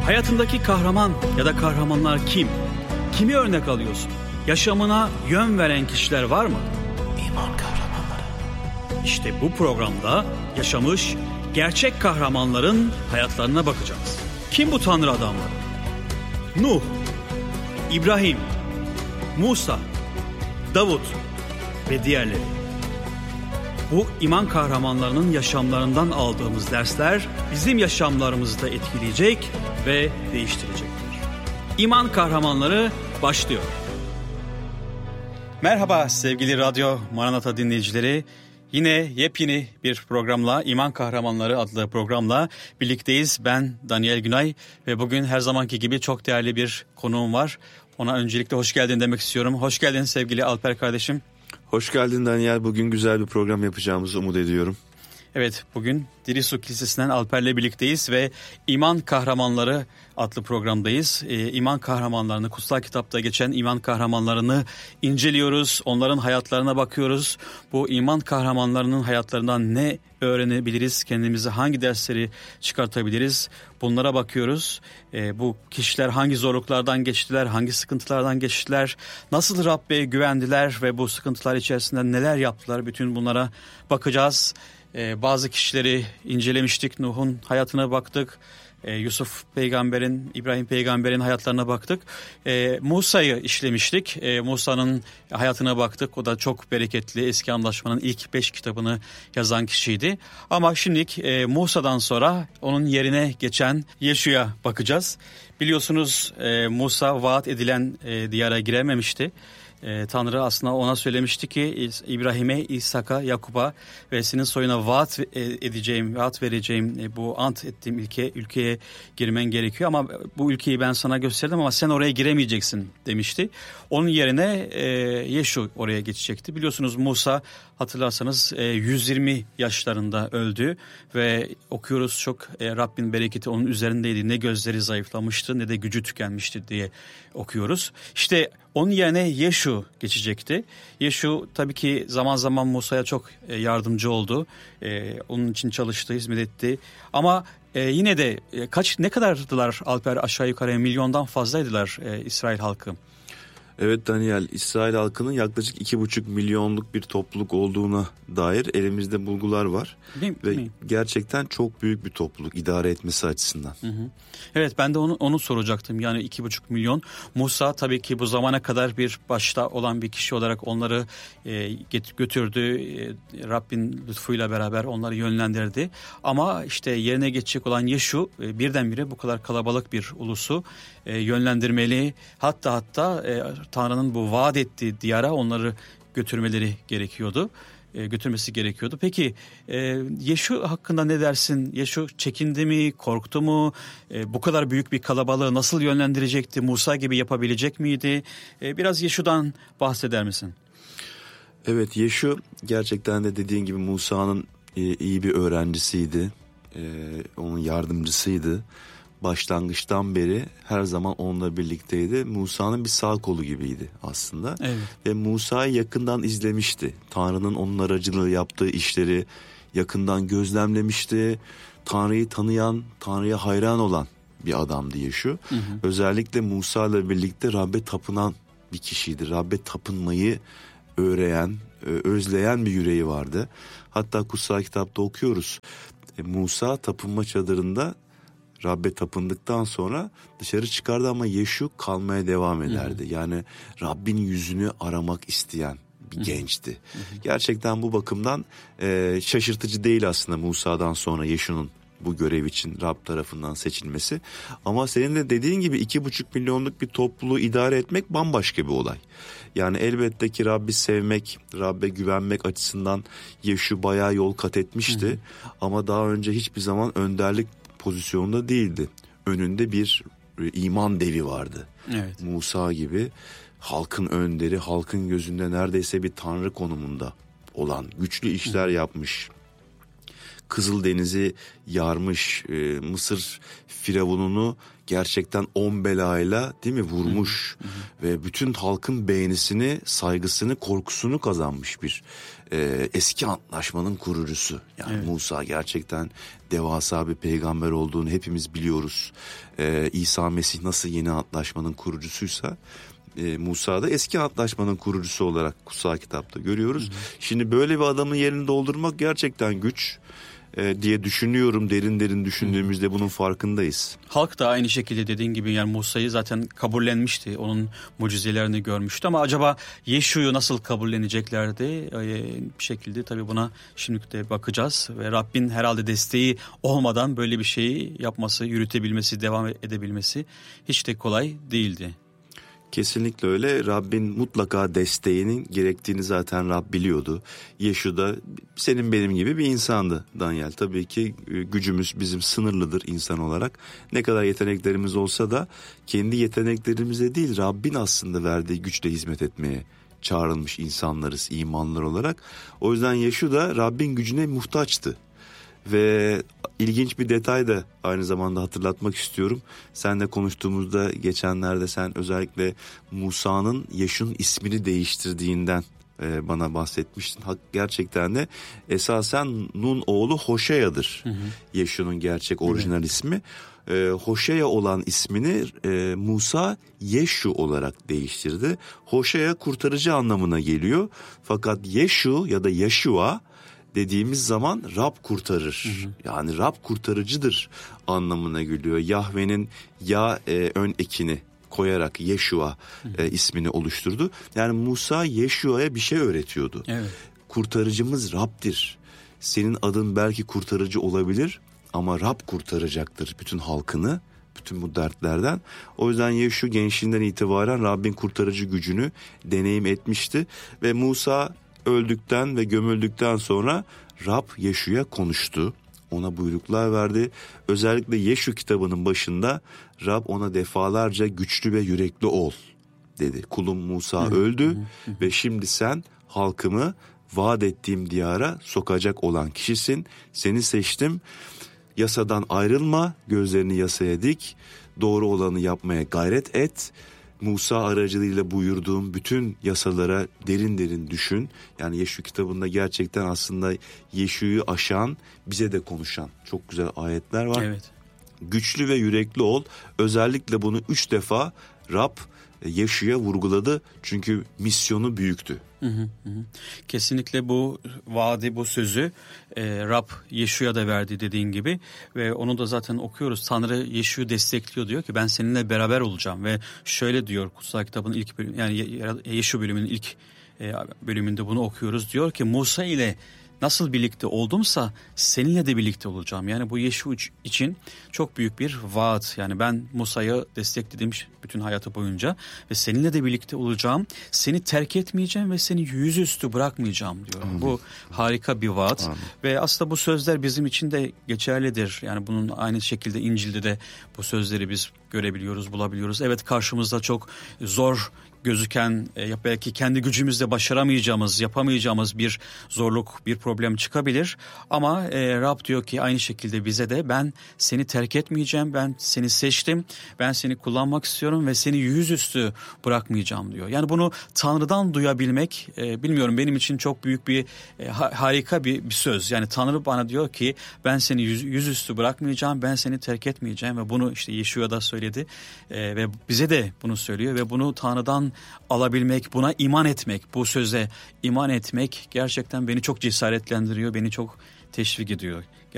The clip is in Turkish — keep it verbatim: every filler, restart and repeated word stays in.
Hayatındaki kahraman ya da kahramanlar kim? Kimi örnek alıyorsun? Yaşamına yön veren kişiler var mı? İman kahramanları. İşte bu programda yaşamış gerçek kahramanların hayatlarına bakacağız. Kim bu tanrı adamları? Nuh, İbrahim, Musa, Davut ve diğerleri. Bu iman kahramanlarının yaşamlarından aldığımız dersler bizim yaşamlarımızı da etkileyecek ve değiştirecektir. İman kahramanları başlıyor. Merhaba sevgili Radyo Maranatha dinleyicileri. Yine yepyeni bir programla, İman Kahramanları adlı programla birlikteyiz. Ben Daniel Günay ve bugün her zamanki gibi çok değerli bir konuğum var. Ona öncelikle hoş geldin demek istiyorum. Hoş geldin sevgili Alper kardeşim. Hoş geldin Daniel. Bugün güzel bir program yapacağımızı umut ediyorum. Evet, bugün Dirisu Kilisesi'nden Alper'le birlikteyiz ve İman Kahramanları adlı programdayız. Ee, İman kahramanlarını, kutsal kitapta geçen iman kahramanlarını inceliyoruz. Onların hayatlarına bakıyoruz. Bu iman kahramanlarının hayatlarından ne öğrenebiliriz? Kendimize hangi dersleri çıkartabiliriz? Bunlara bakıyoruz. Ee, bu kişiler hangi zorluklardan geçtiler? Hangi sıkıntılardan geçtiler? Nasıl Rabbe güvendiler ve bu sıkıntılar içerisinde neler yaptılar? Bütün bunlara bakacağız. Ee, bazı kişileri incelemiştik. Nuh'un hayatına baktık. Ee, Yusuf peygamberin, İbrahim peygamberin hayatlarına baktık. Ee, Musa'yı işlemiştik. Ee, Musa'nın hayatına baktık. O da çok bereketli. Eski Antlaşma'nın ilk beş kitabını yazan kişiydi. Ama şimdilik e, Musa'dan sonra onun yerine geçen Yeşu'ya bakacağız. Biliyorsunuz e, Musa vaat edilen e, diyara girememişti. Ee, Tanrı aslında ona söylemişti ki İbrahim'e, İshak'a, Yakup'a ve senin soyuna vaat edeceğim, vaat vereceğim e, bu ant ettiğim ülke, ülkeye girmen gerekiyor ama bu ülkeyi ben sana gösterdim ama sen oraya giremeyeceksin demişti. Onun yerine e, Yeşu oraya geçecekti. Biliyorsunuz Musa hatırlarsanız e, yüz yirmi yaşlarında öldü ve okuyoruz çok e, Rabbin bereketi onun üzerindeydi. Ne gözleri zayıflamıştı ne de gücü tükenmişti diye okuyoruz. İşte onun yerine Yeşu geçecekti. Yeşu tabii ki zaman zaman Musa'ya çok yardımcı oldu. Ee, onun için çalıştı, hizmet etti. Ama e, yine de e, kaç ne kadardılar Alper, aşağı yukarı milyondan fazlaydılar e, İsrail halkı. Evet Daniel, İsrail halkının yaklaşık iki buçuk milyonluk bir topluluk olduğuna dair elimizde bulgular var. Değil, Ve değil gerçekten çok büyük bir topluluk idare etmesi açısından. Hı hı. Evet, ben de onu onu soracaktım. Yani iki buçuk milyon. Musa tabii ki bu zamana kadar bir başta olan bir kişi olarak onları e, götürdü. E, Rabbin lütfuyla beraber onları yönlendirdi. Ama işte yerine geçecek olan Yeşu e, birdenbire bu kadar kalabalık bir ulusu e, yönlendirmeli. Hatta hatta e, Tanrı'nın bu vaat ettiği diyara onları götürmeleri gerekiyordu. E, götürmesi gerekiyordu. Peki e, Yeşu hakkında ne dersin? Yeşu çekindi mi, korktu mu? E, bu kadar büyük bir kalabalığı nasıl yönlendirecekti? Musa gibi yapabilecek miydi? E, biraz Yeşu'dan bahseder misin? Evet, Yeşu gerçekten de dediğin gibi Musa'nın e, iyi bir öğrencisiydi. E, onun yardımcısıydı. Başlangıçtan beri her zaman onunla birlikteydi. Musa'nın bir sağ kolu gibiydi aslında. Evet. Ve Musa'yı yakından izlemişti. Tanrı'nın onun aracılığı yaptığı işleri yakından gözlemlemişti. Tanrı'yı tanıyan, Tanrı'ya hayran olan bir adamdı Yeşu. Hı hı. Özellikle Musa'yla birlikte Rabbe tapınan bir kişiydi. Rabbe tapınmayı öğreyen, özleyen bir yüreği vardı. Hatta kutsal kitapta okuyoruz. Musa tapınma çadırında Rabbe tapındıktan sonra dışarı çıkardı ama Yeşu kalmaya devam ederdi. Hı hı. Yani Rabbin yüzünü aramak isteyen bir hı hı. gençti. Hı hı. Gerçekten bu bakımdan e, şaşırtıcı değil aslında Musa'dan sonra Yeşu'nun bu görev için Rab tarafından seçilmesi. Ama senin de dediğin gibi iki buçuk milyonluk bir topluluğu idare etmek bambaşka bir olay. Yani elbette ki Rabbi sevmek, Rabbe güvenmek açısından Yeşu bayağı yol kat etmişti. Hı hı. Ama daha önce hiçbir zaman önderlik pozisyonda değildi. Önünde bir iman devi vardı. Evet. Musa gibi halkın önderi, halkın gözünde neredeyse bir tanrı konumunda olan, güçlü işler yapmış, Kızıldeniz'i yarmış, e, Mısır firavununu gerçekten on belayla değil mi vurmuş hı hı. ve bütün halkın beğenisini, saygısını, korkusunu kazanmış bir e, eski antlaşmanın kurucusu. Yani evet. Musa gerçekten devasa bir peygamber olduğunu hepimiz biliyoruz. E, İsa Mesih nasıl yeni antlaşmanın kurucusuysa e, Musa da eski antlaşmanın kurucusu olarak kutsal kitapta görüyoruz. Hı hı. Şimdi böyle bir adamın yerini doldurmak gerçekten güç diye düşünüyorum. Derin derin düşündüğümüzde bunun farkındayız. Halk da aynı şekilde dediğin gibi yani Musa'yı zaten kabullenmişti. Onun mucizelerini görmüştü ama acaba Yeşu'yu nasıl kabulleneceklerdi? Bir şekilde tabii buna şimdi de bakacağız ve Rabbin herhalde desteği olmadan böyle bir şeyi yapması, yürütebilmesi, devam edebilmesi hiç de kolay değildi. Kesinlikle öyle. Rabbin mutlaka desteğinin gerektiğini zaten Rab biliyordu. Yeşu da senin benim gibi bir insandı Daniel. Tabii ki gücümüz bizim sınırlıdır insan olarak. Ne kadar yeteneklerimiz olsa da kendi yeteneklerimize değil Rabbin aslında verdiği güçle hizmet etmeye çağrılmış insanlarız imanlar olarak. O yüzden Yeşu da Rabbin gücüne muhtaçtı. Ve ilginç bir detay da aynı zamanda hatırlatmak istiyorum. Seninle konuştuğumuzda geçenlerde sen özellikle Musa'nın Yeşu'nun ismini değiştirdiğinden e, bana bahsetmiştin. Gerçekten de esasen Nun oğlu Hoşeya'dır. Hı hı. Yeşu'nun gerçek orijinal evet. ismi. E, Hoşeya olan ismini e, Musa Yeşu olarak değiştirdi. Hoşeya kurtarıcı anlamına geliyor. Fakat Yeşu ya da Yeşua dediğimiz zaman Rab kurtarır. Hı hı. Yani Rab kurtarıcıdır anlamına geliyor. Yahve'nin ya e, ön ekini koyarak Yeşua e, ismini oluşturdu. Yani Musa Yeşua'ya bir şey öğretiyordu. Evet. Kurtarıcımız Rab'dir. Senin adın belki kurtarıcı olabilir ama Rab kurtaracaktır bütün halkını, bütün bu dertlerden. O yüzden Yeşu gençliğinden itibaren Rabbin kurtarıcı gücünü deneyim etmişti ve Musa öldükten ve gömüldükten sonra Rab Yeşu'ya konuştu. Ona buyruklar verdi. Özellikle Yeşu kitabının başında Rab ona defalarca güçlü ve yürekli ol dedi. Kulum Musa hı, öldü hı, hı. ve şimdi sen halkımı vaat ettiğim diyara sokacak olan kişisin. Seni seçtim. Yasadan ayrılma, gözlerini yasaya dik. Doğru olanı yapmaya gayret et. Musa aracılığıyla buyurduğum bütün yasalara derin derin düşün. Yani Yeşu kitabında gerçekten aslında Yeşu'yu aşan, bize de konuşan çok güzel ayetler var. Evet. Güçlü ve yürekli ol. Özellikle bunu üç defa Rab Yeşu'ya vurguladı. Çünkü misyonu büyüktü. Hı hı hı. Kesinlikle bu vaadi, bu sözü e, Rab Yeşu'ya da verdi dediğin gibi ve onu da zaten okuyoruz. Tanrı Yeşu'yu destekliyor, diyor ki ben seninle beraber olacağım ve şöyle diyor kutsal kitabın ilk bölüm, yani Yeşu bölümünün ilk e, bölümünde bunu okuyoruz. Diyor ki Musa ile nasıl birlikte oldumsa seninle de birlikte olacağım. Yani bu Yeşu için çok büyük bir vaat. Yani ben Musa'yı destekledim bütün hayatı boyunca ve seninle de birlikte olacağım. Seni terk etmeyeceğim ve seni yüzüstü bırakmayacağım diyor. Amin. Bu harika bir vaat. Amin. Ve aslında bu sözler bizim için de geçerlidir. Yani bunun aynı şekilde İncil'de de bu sözleri biz görebiliyoruz, bulabiliyoruz. Evet, karşımızda çok zor gözüken, belki kendi gücümüzle başaramayacağımız, yapamayacağımız bir zorluk, bir problem çıkabilir. Ama e, Rab diyor ki aynı şekilde bize de ben seni terk etmeyeceğim, ben seni seçtim, ben seni kullanmak istiyorum ve seni yüzüstü bırakmayacağım diyor. Yani bunu Tanrı'dan duyabilmek, e, bilmiyorum, benim için çok büyük bir e, harika bir, bir söz. Yani Tanrı bana diyor ki ben seni yüz, yüzüstü bırakmayacağım, ben seni terk etmeyeceğim ve bunu işte Yeşua da söyledi e, ve bize de bunu söylüyor ve bunu Tanrı'dan alabilmek, buna iman etmek, bu söze iman etmek gerçekten beni çok cesaretlendiriyor, beni çok teşvik ediyor.